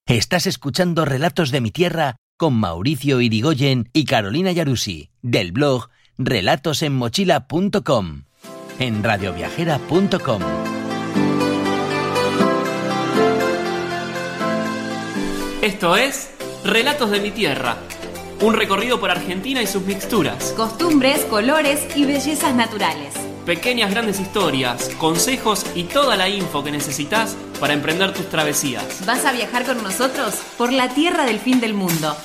Estás escuchando Relatos de mi Tierra con Mauricio Irigoyen y Carolina Yarussi, del blog relatosenmochila.com, en radioviajera.com. Esto es Relatos de mi Tierra, un recorrido por Argentina y sus mixturas, costumbres, colores y bellezas naturales. Pequeñas grandes historias, consejos y toda la info que necesitas para emprender tus travesías. ¿Vas a viajar con nosotros por la tierra del fin del mundo?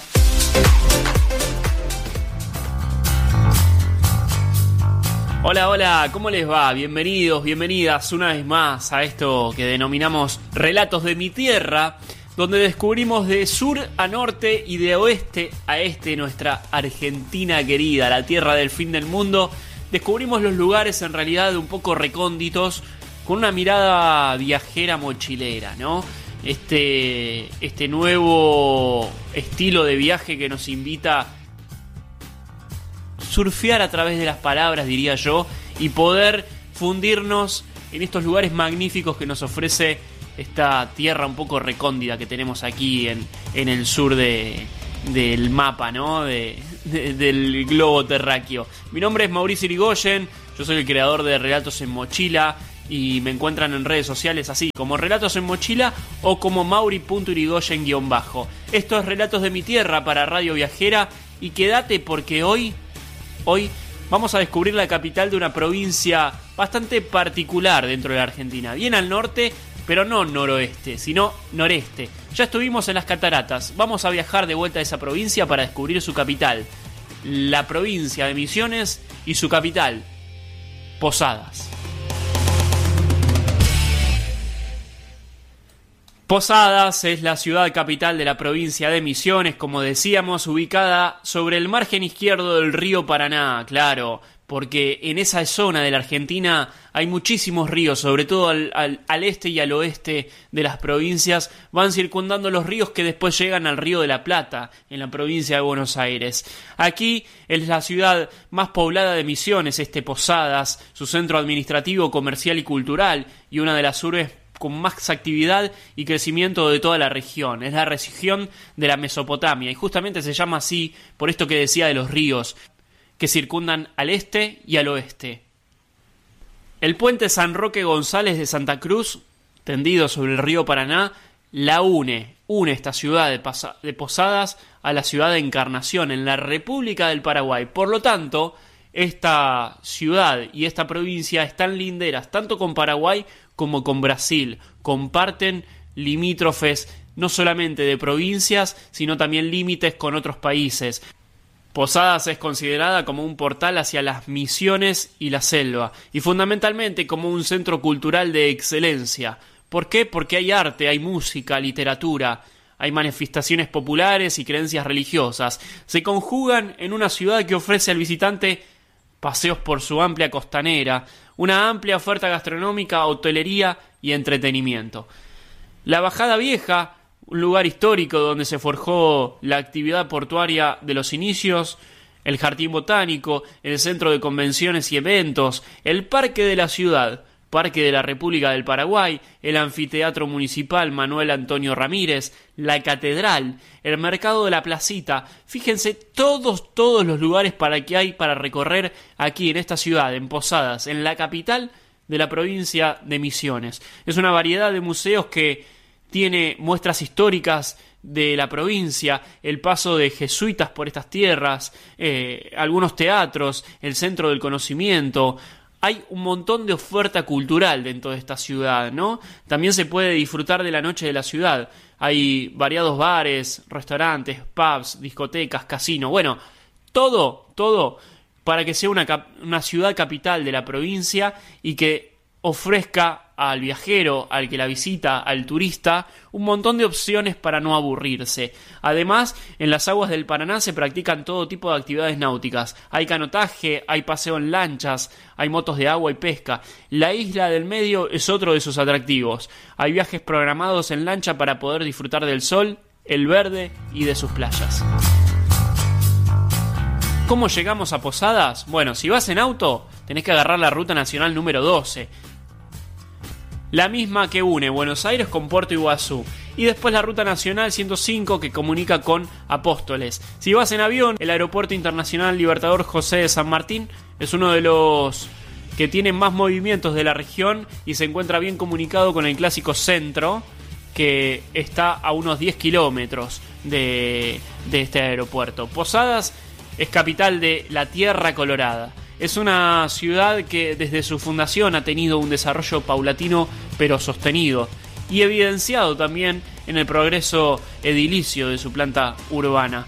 Hola, hola, ¿cómo les va? Bienvenidos, bienvenidas una vez más a esto que denominamos Relatos de mi Tierra, donde descubrimos de sur a norte y de oeste a este nuestra Argentina querida, la tierra del fin del mundo. Descubrimos los lugares en realidad un poco recónditos, con una mirada viajera mochilera, ¿no? Este nuevo estilo de viaje que nos invita a surfear a través de las palabras, diría yo, y poder fundirnos en estos lugares magníficos que nos ofrece esta tierra un poco recóndita que tenemos aquí en el sur del mapa, ¿no? Del globo terráqueo. Mi nombre es Mauricio Irigoyen, yo soy el creador de Relatos en Mochila y me encuentran en redes sociales así como Relatos en Mochila o como mauri.irigoyen_. Esto es Relatos de mi Tierra para Radio Viajera y quédate porque hoy vamos a descubrir la capital de una provincia bastante particular dentro de la Argentina, bien al norte, pero no noroeste, sino noreste. Ya estuvimos en las cataratas, vamos a viajar de vuelta a esa provincia para descubrir su capital, la provincia de Misiones, y su capital, Posadas. Posadas es la ciudad capital de la provincia de Misiones, como decíamos, ubicada sobre el margen izquierdo del río Paraná, claro, porque en esa zona de la Argentina hay muchísimos ríos, sobre todo al este y al oeste de las provincias, van circundando los ríos que después llegan al Río de la Plata, en la provincia de Buenos Aires. Aquí es la ciudad más poblada de Misiones, Posadas, su centro administrativo, comercial y cultural, y una de las urbes con más actividad y crecimiento de toda la región. Es la región de la Mesopotamia, y justamente se llama así por esto que decía de los ríos que circundan al este y al oeste. El puente San Roque González de Santa Cruz, tendido sobre el río Paraná, la une esta ciudad de Posadas a la ciudad de Encarnación, en la República del Paraguay. Por lo tanto, esta ciudad y esta provincia están linderas tanto con Paraguay como con Brasil. Comparten limítrofes no solamente de provincias, sino también límites con otros países. Posadas es considerada como un portal hacia las Misiones y la selva, y fundamentalmente como un centro cultural de excelencia. ¿Por qué? Porque hay arte, hay música, literatura, hay manifestaciones populares y creencias religiosas. Se conjugan en una ciudad que ofrece al visitante paseos por su amplia costanera, una amplia oferta gastronómica, hotelería y entretenimiento. La Bajada Vieja, un lugar histórico donde se forjó la actividad portuaria de los inicios, el Jardín Botánico, el Centro de Convenciones y Eventos, el Parque de la Ciudad, Parque de la República del Paraguay, el Anfiteatro Municipal Manuel Antonio Ramírez, la Catedral, el Mercado de la Placita. Fíjense todos los lugares que hay para recorrer aquí en esta ciudad, en Posadas, en la capital de la provincia de Misiones. Es una variedad de museos que tiene muestras históricas de la provincia, el paso de jesuitas por estas tierras, algunos teatros, el Centro del Conocimiento. Hay un montón de oferta cultural dentro de esta ciudad, ¿no? También se puede disfrutar de la noche de la ciudad. Hay variados bares, restaurantes, pubs, discotecas, casinos. Bueno, todo para que sea una ciudad capital de la provincia y que ofrezca al viajero, al que la visita, al turista, un montón de opciones para no aburrirse. Además, en las aguas del Paraná se practican todo tipo de actividades náuticas. Hay canotaje, hay paseo en lanchas, hay motos de agua y pesca. La isla del medio es otro de sus atractivos. Hay viajes programados en lancha para poder disfrutar del sol, el verde y de sus playas. ¿Cómo llegamos a Posadas? Bueno, si vas en auto, tenés que agarrar la ruta nacional número 12. la misma que une Buenos Aires con Puerto Iguazú. Y después la ruta nacional 105 que comunica con Apóstoles. Si vas en avión, el Aeropuerto Internacional Libertador José de San Martín es uno de los que tiene más movimientos de la región y se encuentra bien comunicado con el clásico centro, que está a unos 10 kilómetros de este aeropuerto. Posadas es capital de la Tierra Colorada. Es una ciudad que desde su fundación ha tenido un desarrollo paulatino pero sostenido y evidenciado también en el progreso edilicio de su planta urbana.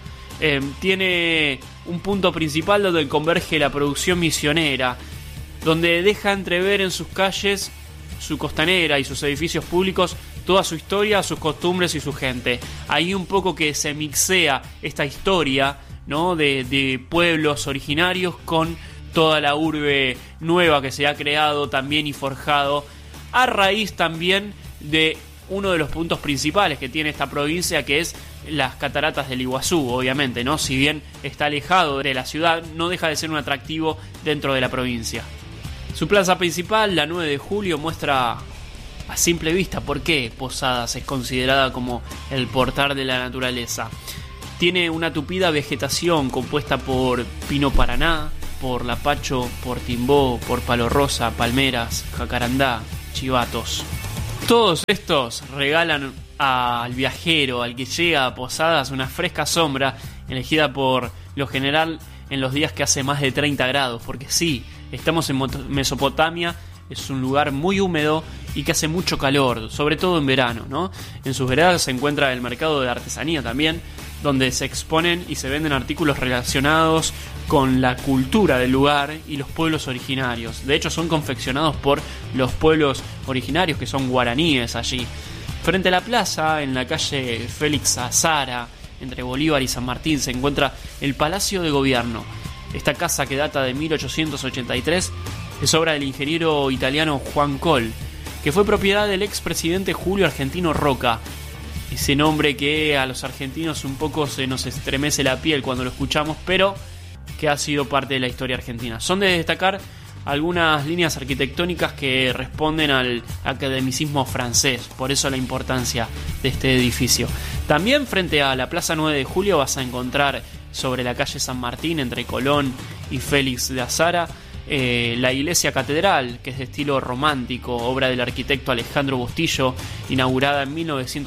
Tiene un punto principal donde converge la producción misionera, donde deja entrever en sus calles, su costanera y sus edificios públicos toda su historia, sus costumbres y su gente. Ahí un poco que se mixea esta historia, ¿no?, de pueblos originarios con toda la urbe nueva que se ha creado también y forjado a raíz también de uno de los puntos principales que tiene esta provincia, que es las cataratas del Iguazú, obviamente, ¿no? Si bien está alejado de la ciudad, no deja de ser un atractivo dentro de la provincia. Su plaza principal, la 9 de julio, muestra a simple vista por qué Posadas es considerada como el portal de la naturaleza. Tiene una tupida vegetación compuesta por pino paraná, por lapacho, por timbó, por palo rosa, palmeras, jacarandá, chivatos. Todos estos regalan al viajero, al que llega a Posadas, una fresca sombra elegida por lo general en los días que hace más de 30 grados, porque sí, estamos en Mesopotamia, es un lugar muy húmedo y que hace mucho calor, sobre todo en verano, ¿no? En sus veredas se encuentra el mercado de artesanía también, donde se exponen y se venden artículos relacionados con la cultura del lugar y los pueblos originarios. De hecho, son confeccionados por los pueblos originarios, que son guaraníes allí. Frente a la plaza, en la calle Félix Azara, entre Bolívar y San Martín, se encuentra el Palacio de Gobierno. Esta casa, que data de 1883, es obra del ingeniero italiano Juan Coll, que fue propiedad del expresidente Julio Argentino Roca. Ese nombre que a los argentinos un poco se nos estremece la piel cuando lo escuchamos, pero que ha sido parte de la historia argentina. Son de destacar algunas líneas arquitectónicas que responden al academicismo francés, por eso la importancia de este edificio. También frente a la Plaza 9 de Julio vas a encontrar sobre la calle San Martín, entre Colón y Félix de Azara, la iglesia catedral, que es de estilo romántico, obra del arquitecto Alejandro Bustillo, inaugurada en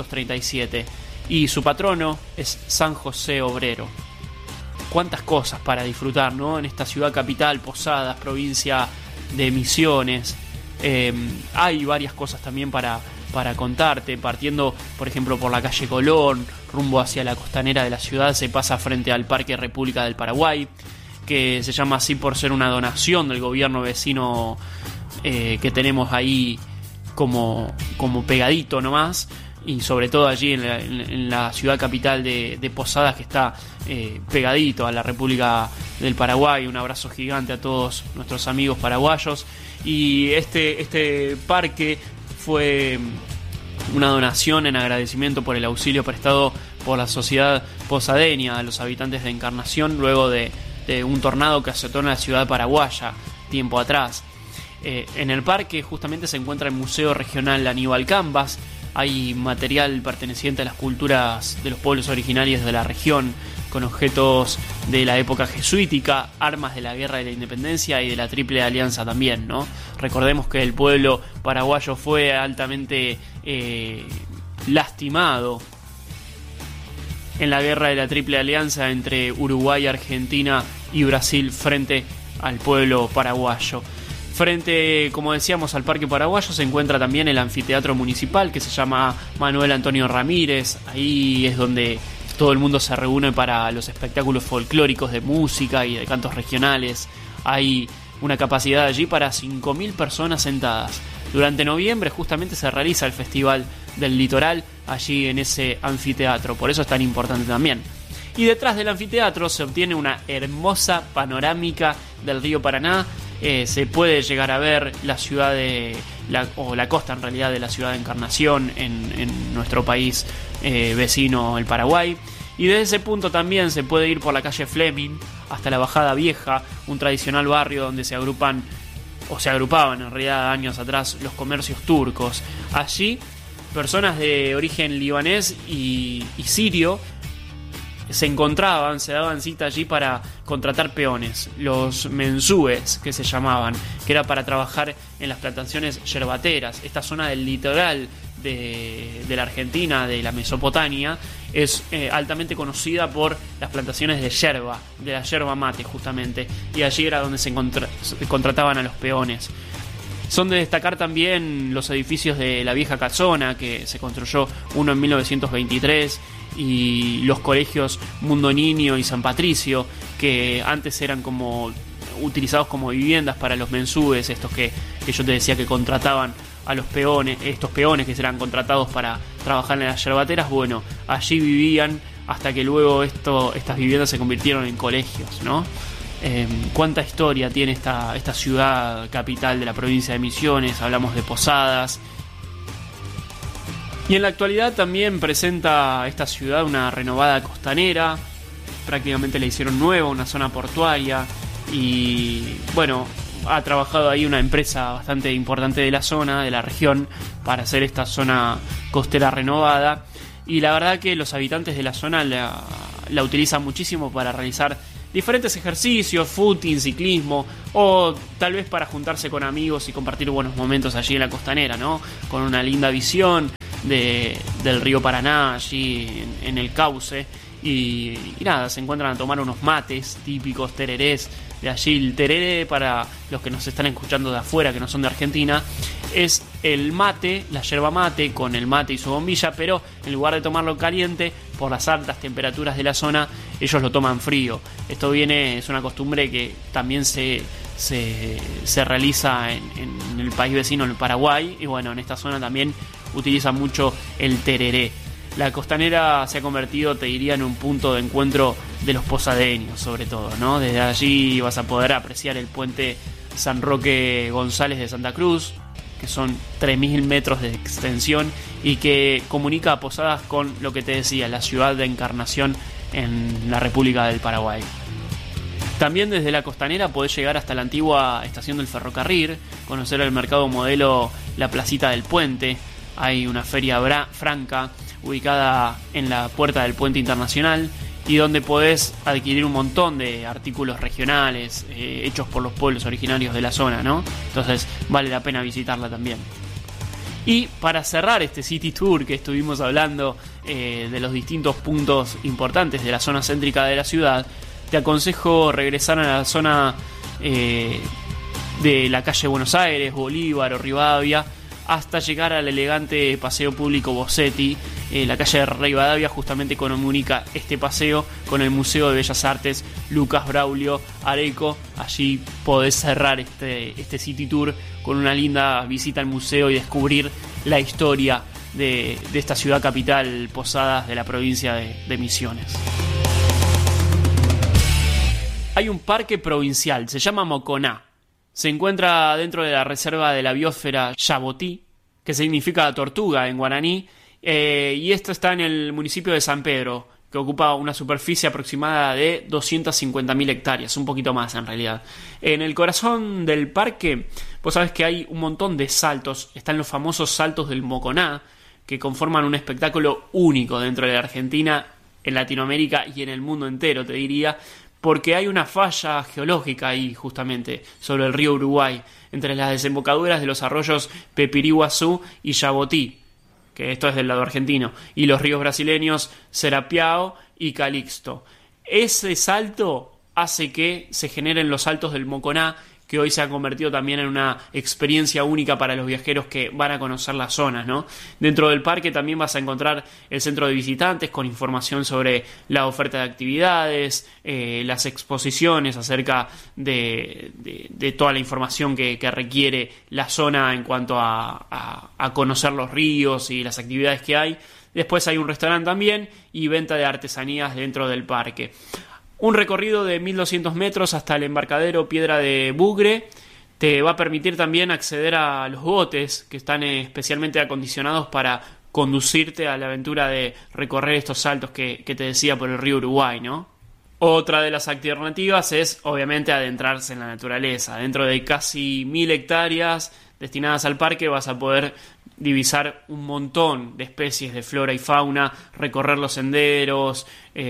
1937, y su patrono es San José Obrero. Cuántas cosas para disfrutar, ¿no?, en esta ciudad capital, Posadas, provincia de Misiones. Hay varias cosas también para contarte, partiendo por ejemplo por la calle Colón, rumbo hacia la costanera de la ciudad, se pasa frente al Parque República del Paraguay, que se llama así por ser una donación del gobierno vecino que tenemos ahí como pegadito nomás, y sobre todo allí en la ciudad capital de Posadas, que está pegadito a la República del Paraguay. Un abrazo gigante a todos nuestros amigos paraguayos. Y este parque fue una donación en agradecimiento por el auxilio prestado por la sociedad posadeña a los habitantes de Encarnación luego de un tornado que azotó en la ciudad paraguaya tiempo atrás. En el parque justamente se encuentra el Museo Regional Aníbal Cambas. Hay material perteneciente a las culturas de los pueblos originarios de la región, con objetos de la época jesuítica, armas de la Guerra de la Independencia y de la Triple Alianza también, ¿no? Recordemos que el pueblo paraguayo fue altamente lastimado en la Guerra de la Triple Alianza entre Uruguay, Argentina y Brasil frente al pueblo paraguayo. Frente, como decíamos, al Parque Paraguayo se encuentra también el anfiteatro municipal, que se llama Manuel Antonio Ramírez. Ahí es donde todo el mundo se reúne para los espectáculos folclóricos de música y de cantos regionales. Hay una capacidad allí para 5.000 personas sentadas. Durante noviembre justamente se realiza el Festival del Litoral allí en ese anfiteatro, por eso es tan importante también. Y detrás del anfiteatro se obtiene una hermosa panorámica del río Paraná. Se puede llegar a ver la ciudad la costa en realidad de la ciudad de Encarnación en nuestro país vecino, el Paraguay. Y desde ese punto también se puede ir por la calle Fleming hasta la Bajada Vieja, un tradicional barrio donde se agrupan o se agrupaban en realidad años atrás, los comercios turcos. Allí, personas de origen libanés y sirio se daban cita allí para contratar peones, los mensúes que se llamaban, que era para trabajar en las plantaciones yerbateras. Esta zona del litoral de la Argentina, de la Mesopotamia, es altamente conocida por las plantaciones de yerba, de la yerba mate justamente, y allí era donde se contrataban a los peones. Son de destacar también los edificios de la vieja casona, que se construyó uno en 1923, y los colegios Mundo Niño y San Patricio, que antes eran como utilizados como viviendas para los mensúes, estos que yo te decía que contrataban a los peones, estos peones que serán contratados para trabajar en las yerbateras. Bueno, allí vivían hasta que luego estas viviendas se convirtieron en colegios, ¿no? Cuánta historia tiene esta ciudad capital de la provincia de Misiones. Hablamos de Posadas, y en la actualidad también presenta esta ciudad una renovada costanera, prácticamente le hicieron nueva, una zona portuaria, y bueno, ha trabajado ahí una empresa bastante importante de la zona, de la región, para hacer esta zona costera renovada, y la verdad que los habitantes de la zona la utilizan muchísimo para realizar diferentes ejercicios, footing, ciclismo, o tal vez para juntarse con amigos y compartir buenos momentos allí en la costanera, ¿no? Con una linda visión del río Paraná allí en el cauce, y nada, se encuentran a tomar unos mates típicos, tererés de allí. El tereré, para los que nos están escuchando de afuera, que no son de Argentina, es el mate, la yerba mate con el mate y su bombilla, pero en lugar de tomarlo caliente, por las altas temperaturas de la zona, ellos lo toman frío. Esto es una costumbre que también se realiza en el país vecino, en el Paraguay, y bueno, en esta zona también utilizan mucho el tereré. La costanera se ha convertido, te diría, en un punto de encuentro de los posadeños, sobre todo, ¿no? Desde allí vas a poder apreciar el puente San Roque González de Santa Cruz, que son 3.000 metros de extensión y que comunica a Posadas con lo que te decía, la ciudad de Encarnación en la República del Paraguay. También desde la costanera podés llegar hasta la antigua estación del ferrocarril, conocer el mercado modelo La Placita del Puente. Hay una feria franca ubicada en la puerta del puente internacional, y donde podés adquirir un montón de artículos regionales hechos por los pueblos originarios de la zona, ¿no? Entonces vale la pena visitarla también. Y para cerrar este City Tour que estuvimos hablando de los distintos puntos importantes de la zona céntrica de la ciudad, te aconsejo regresar a la zona de la calle Buenos Aires, Bolívar o Rivadavia, hasta llegar al elegante paseo público Bossetti. La calle de Rivadavia justamente comunica este paseo con el Museo de Bellas Artes Lucas Braulio Areco. Allí podés cerrar este City Tour con una linda visita al museo y descubrir la historia de esta ciudad capital, Posadas, de la provincia de Misiones. Hay un parque provincial, se llama Moconá. Se encuentra dentro de la reserva de la biosfera Yabotí, que significa tortuga en guaraní, y esto está en el municipio de San Pedro, que ocupa una superficie aproximada de 250.000 hectáreas, un poquito más en realidad. En el corazón del parque, vos sabés que hay un montón de saltos. Están los famosos saltos del Moconá, que conforman un espectáculo único dentro de la Argentina, en Latinoamérica y en el mundo entero, te diría, porque hay una falla geológica ahí justamente sobre el río Uruguay, entre las desembocaduras de los arroyos Pepiriguazú y Yabotí, que esto es del lado argentino, y los ríos brasileños Serapiao y Calixto. Ese salto hace que se generen los saltos del Moconá, que hoy se ha convertido también en una experiencia única para los viajeros que van a conocer las zonas, ¿no? Dentro del parque también vas a encontrar el centro de visitantes con información sobre la oferta de actividades, las exposiciones acerca de toda la información que requiere la zona en cuanto a conocer los ríos y las actividades que hay. Después hay un restaurante también y venta de artesanías dentro del parque. Un recorrido de 1.200 metros hasta el embarcadero Piedra de Bugre te va a permitir también acceder a los botes que están especialmente acondicionados para conducirte a la aventura de recorrer estos saltos que te decía por el río Uruguay, ¿no? Otra de las alternativas es, obviamente, adentrarse en la naturaleza. Dentro de casi 1000 hectáreas destinadas al parque vas a poder divisar un montón de especies de flora y fauna, recorrer los senderos,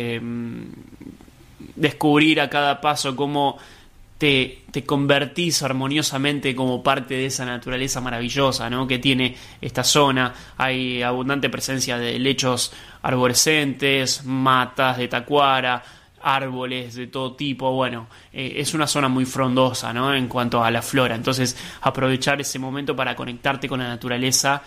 descubrir a cada paso cómo te convertís armoniosamente como parte de esa naturaleza maravillosa, ¿no?, que tiene esta zona. Hay abundante presencia de lechos arborescentes, matas de tacuara, árboles de todo tipo. Bueno, es una zona muy frondosa, ¿no?, en cuanto a la flora. Entonces, aprovechar ese momento para conectarte con la naturaleza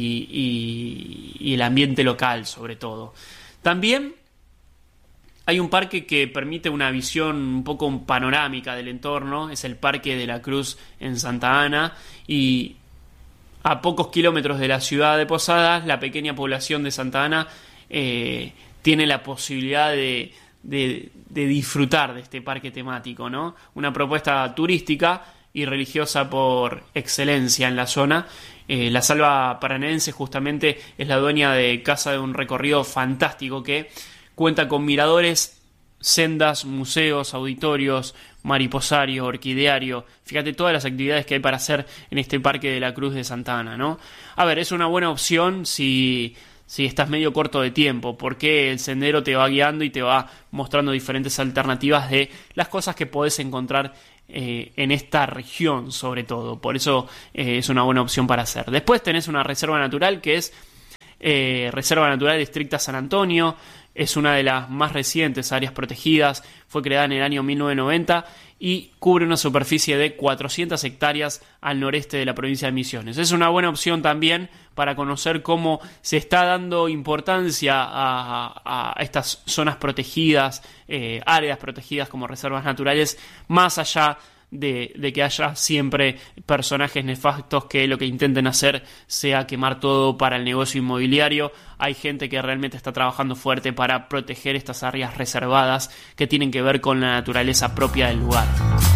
y el ambiente local, sobre todo. También hay un parque que permite una visión un poco panorámica del entorno. Es el Parque de la Cruz en Santa Ana, y a pocos kilómetros de la ciudad de Posadas, la pequeña población de Santa Ana tiene la posibilidad de disfrutar de este parque temático, ¿no? Una propuesta turística y religiosa por excelencia en la zona. La Salva Paranaense justamente es la dueña de Casa de un Recorrido fantástico que cuenta con miradores, sendas, museos, auditorios, mariposario, orquideario. Fíjate todas las actividades que hay para hacer en este Parque de la Cruz de Santa Ana, ¿no? A ver, es una buena opción si estás medio corto de tiempo, porque el sendero te va guiando y te va mostrando diferentes alternativas de las cosas que podés encontrar en esta región, sobre todo. Por eso es una buena opción para hacer. Después tenés una reserva natural que es Reserva Natural Estricta San Antonio. Es una de las más recientes áreas protegidas. Fue creada en el año 1990 y cubre una superficie de 400 hectáreas al noreste de la provincia de Misiones. Es una buena opción también para conocer cómo se está dando importancia a estas zonas protegidas, áreas protegidas como reservas naturales, más allá de que haya siempre personajes nefastos que lo que intenten hacer sea quemar todo para el negocio inmobiliario. Hay gente que realmente está trabajando fuerte para proteger estas áreas reservadas que tienen que ver con la naturaleza propia del lugar.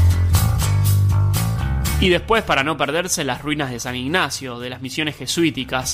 Y después, para no perderse, las ruinas de San Ignacio, de las misiones jesuíticas.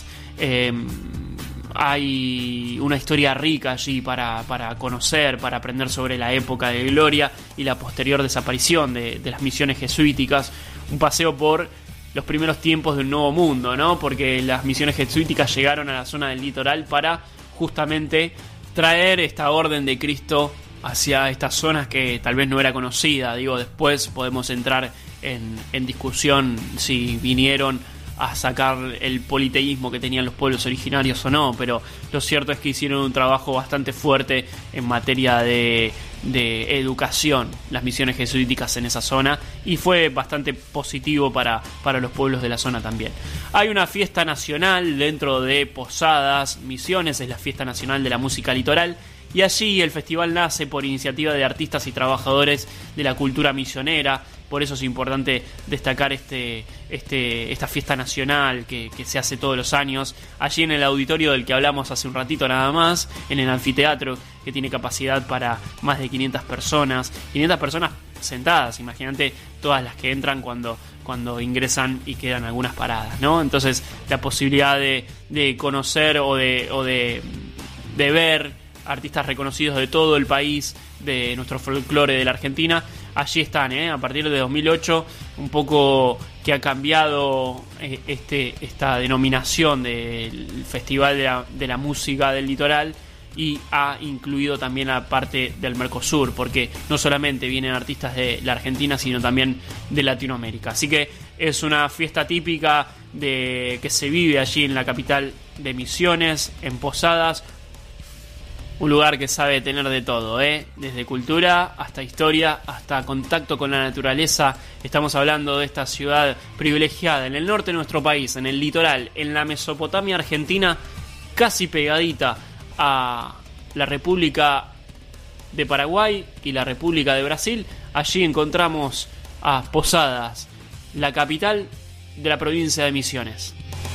Hay una historia rica allí para conocer, para aprender sobre la época de gloria y la posterior desaparición de las misiones jesuíticas. Un paseo por los primeros tiempos del Nuevo Mundo, ¿no? Porque las misiones jesuíticas llegaron a la zona del litoral para justamente traer esta orden de Cristo hacia estas zonas que tal vez no era conocida. Digo, después podemos entrar en discusión si vinieron a sacar el politeísmo que tenían los pueblos originarios o no, pero lo cierto es que hicieron un trabajo bastante fuerte en materia de educación, las misiones jesuíticas en esa zona, y fue bastante positivo para los pueblos de la zona también. Hay una fiesta nacional dentro de Posadas Misiones, es la Fiesta Nacional de la Música Litoral, y allí el festival nace por iniciativa de artistas y trabajadores de la cultura misionera. Por eso es importante destacar esta fiesta nacional que se hace todos los años, allí en el auditorio del que hablamos hace un ratito nada más, en el anfiteatro, que tiene capacidad para más de 500 personas. 500 personas sentadas, imagínate todas las que entran cuando ingresan y quedan algunas paradas, ¿no? Entonces, la posibilidad de conocer o de ver artistas reconocidos de todo el país, de nuestro folclore de la Argentina, allí están, a partir de 2008, un poco que ha cambiado esta denominación del Festival de la Música del Litoral, y ha incluido también la parte del Mercosur, porque no solamente vienen artistas de la Argentina, sino también de Latinoamérica. Así que es una fiesta típica que se vive allí en la capital de Misiones, en Posadas. Un lugar que sabe tener de todo, desde cultura hasta historia, hasta contacto con la naturaleza. Estamos hablando de esta ciudad privilegiada en el norte de nuestro país, en el litoral, en la Mesopotamia argentina, casi pegadita a la República de Paraguay y la República de Brasil. Allí encontramos a Posadas, la capital de la provincia de Misiones.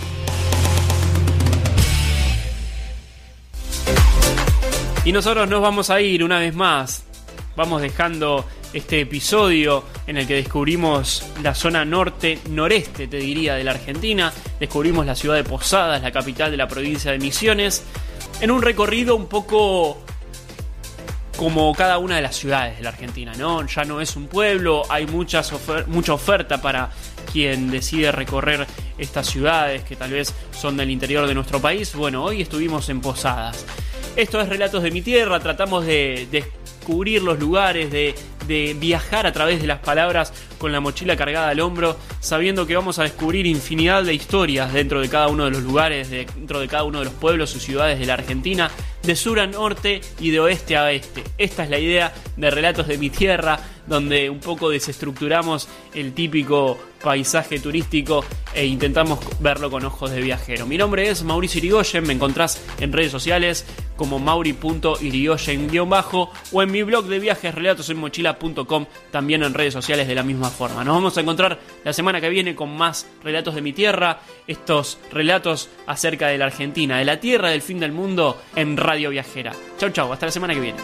Y nosotros nos vamos a ir una vez más. Vamos dejando este episodio en el que descubrimos la zona norte-noreste, te diría, de la Argentina. Descubrimos la ciudad de Posadas, la capital de la provincia de Misiones, en un recorrido un poco como cada una de las ciudades de la Argentina, ¿no? Ya no es un pueblo, hay mucha oferta para quien decide recorrer estas ciudades que tal vez son del interior de nuestro país. Bueno, hoy estuvimos en Posadas. Esto es Relatos de mi Tierra, tratamos de descubrir los lugares, de viajar a través de las palabras con la mochila cargada al hombro, sabiendo que vamos a descubrir infinidad de historias dentro de cada uno de los lugares, dentro de cada uno de los pueblos y ciudades de la Argentina, de sur a norte y de oeste a oeste. Esta es la idea de Relatos de mi Tierra, donde un poco desestructuramos el típico paisaje turístico e intentamos verlo con ojos de viajero. Mi nombre es Mauricio Irigoyen, me encontrás en redes sociales como mauri.irigoyen_ o en mi blog de viajes relatosenmochila.com, también en redes sociales de la misma forma. Nos vamos a encontrar la semana que viene con más Relatos de mi Tierra, estos relatos acerca de la Argentina, de la tierra del fin del mundo en Radio Viajera. Chau chau, hasta la semana que viene.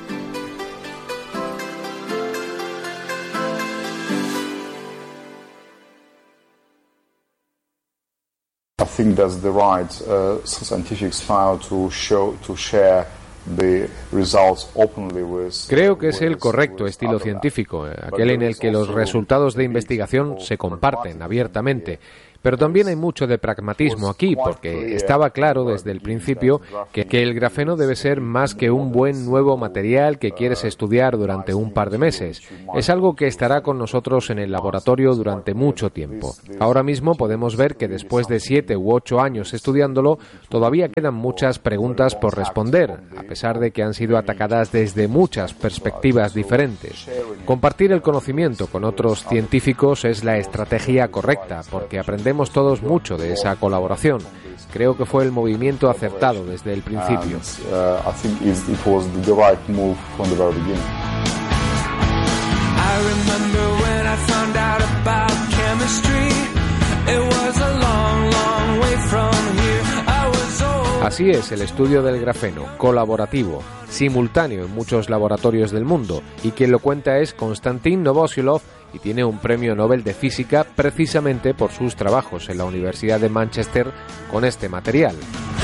I think that's the right scientific style to share the results openly with. Creo que es el correcto estilo científico, aquel en el que los resultados de investigación se comparten abiertamente. Pero también hay mucho de pragmatismo aquí, porque estaba claro desde el principio que el grafeno debe ser más que un buen nuevo material que quieres estudiar durante un par de meses. Es algo que estará con nosotros en el laboratorio durante mucho tiempo. Ahora mismo podemos ver que después de 7 u 8 años estudiándolo, todavía quedan muchas preguntas por responder, a pesar de que han sido atacadas desde muchas perspectivas diferentes. Compartir el conocimiento con otros científicos es la estrategia correcta, porque aprendemos todos mucho de esa colaboración. Creo que fue el movimiento acertado desde el principio. Así es el estudio del grafeno, colaborativo, simultáneo en muchos laboratorios del mundo, y quien lo cuenta es Konstantin Novoselov, y tiene un premio Nobel de Física precisamente por sus trabajos en la Universidad de Manchester con este material.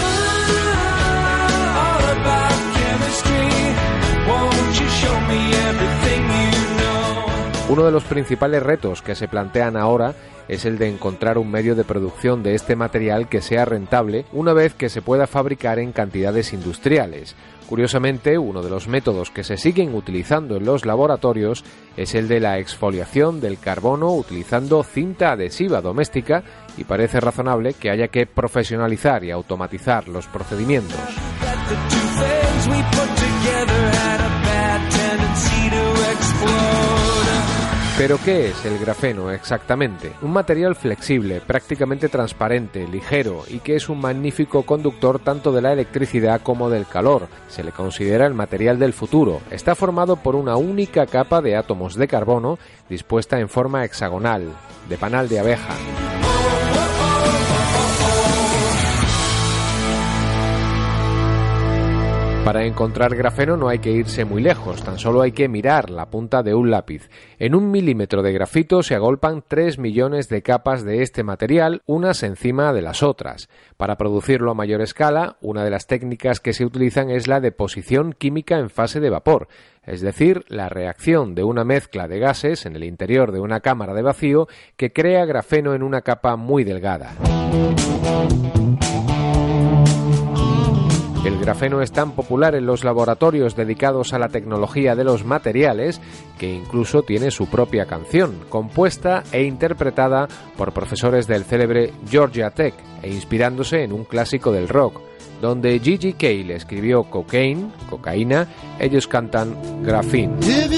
Uno de los principales retos que se plantean ahora es el de encontrar un medio de producción de este material que sea rentable una vez que se pueda fabricar en cantidades industriales. Curiosamente, uno de los métodos que se siguen utilizando en los laboratorios es el de la exfoliación del carbono utilizando cinta adhesiva doméstica, y parece razonable que haya que profesionalizar y automatizar los procedimientos. ¿Pero qué es el grafeno exactamente? Un material flexible, prácticamente transparente, ligero y que es un magnífico conductor tanto de la electricidad como del calor. Se le considera el material del futuro. Está formado por una única capa de átomos de carbono dispuesta en forma hexagonal, de panal de abeja. Para encontrar grafeno no hay que irse muy lejos, tan solo hay que mirar la punta de un lápiz. En 1 milímetro de grafito se agolpan 3 millones de capas de este material, unas encima de las otras. Para producirlo a mayor escala, una de las técnicas que se utilizan es la deposición química en fase de vapor, es decir, la reacción de una mezcla de gases en el interior de una cámara de vacío que crea grafeno en una capa muy delgada. El grafeno es tan popular en los laboratorios dedicados a la tecnología de los materiales que incluso tiene su propia canción, compuesta e interpretada por profesores del célebre Georgia Tech e inspirándose en un clásico del rock. Donde Gigi Cale escribió Cocaine, cocaína, ellos cantan Graphene.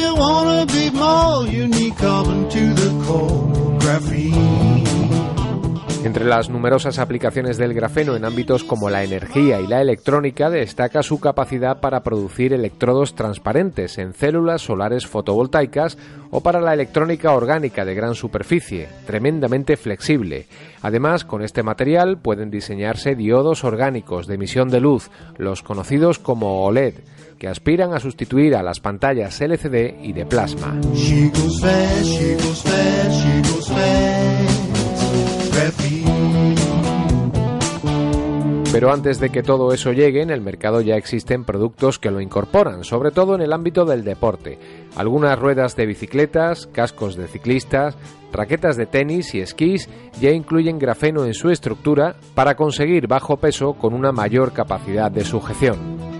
Entre las numerosas aplicaciones del grafeno en ámbitos como la energía y la electrónica, destaca su capacidad para producir electrodos transparentes en células solares fotovoltaicas o para la electrónica orgánica de gran superficie, tremendamente flexible. Además, con este material pueden diseñarse diodos orgánicos de emisión de luz, los conocidos como OLED, que aspiran a sustituir a las pantallas LCD y de plasma. Pero antes de que todo eso llegue, en el mercado ya existen productos que lo incorporan, sobre todo en el ámbito del deporte. Algunas ruedas de bicicletas, cascos de ciclistas, raquetas de tenis y esquís ya incluyen grafeno en su estructura para conseguir bajo peso con una mayor capacidad de sujeción.